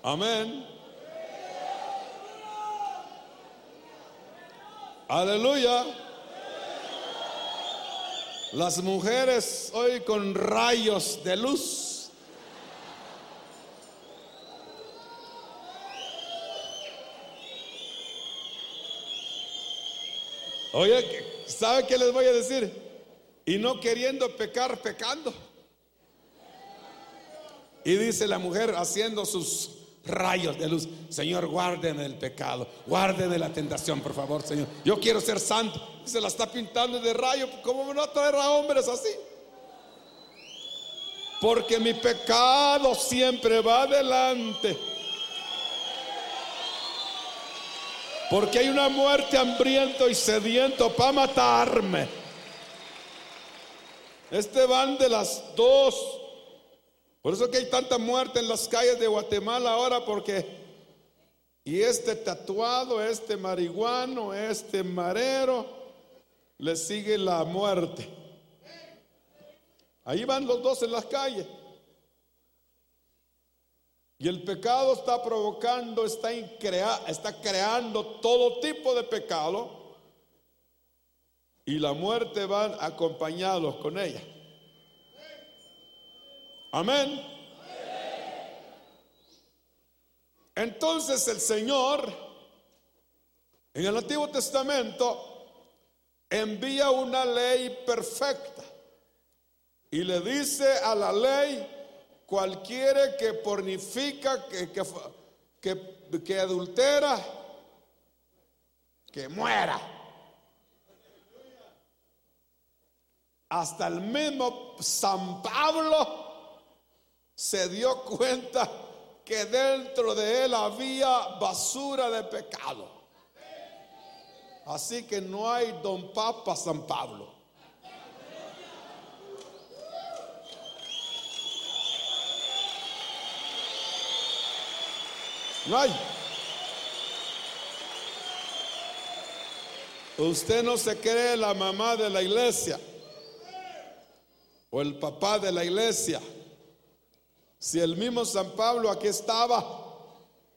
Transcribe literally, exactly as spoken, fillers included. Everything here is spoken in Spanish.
Amén. Aleluya. Las mujeres hoy con rayos de luz. Oye, ¿sabe qué les voy a decir? Y no queriendo pecar, pecando. Y dice la mujer haciendo sus rayos de luz: Señor, guárdeme del pecado, guárdeme de la tentación, por favor, Señor. Yo quiero ser santo. Y se la está pintando de rayo. ¿Cómo no traer a hombres así? Porque mi pecado siempre va adelante. Porque hay una muerte hambriento y sediento para matarme. Este van de las dos. Por eso que hay tanta muerte en las calles de Guatemala ahora, porque y este tatuado, este marihuano, este marero, le sigue la muerte. Ahí van los dos en las calles. Y el pecado está provocando, está, increa, está creando todo tipo de pecado, y la muerte van acompañados con ella. Amén. Entonces el Señor en el Antiguo Testamento envía una ley perfecta y le dice a la ley: cualquiera que pornifica, que, que, que, que adultera, que muera. Hasta el mismo San Pablo se dio cuenta que dentro de él había basura de pecado. Así que no hay don Papa San Pablo. No hay. Usted no se cree la mamá de la iglesia o el papá de la iglesia. Si el mismo San Pablo aquí estaba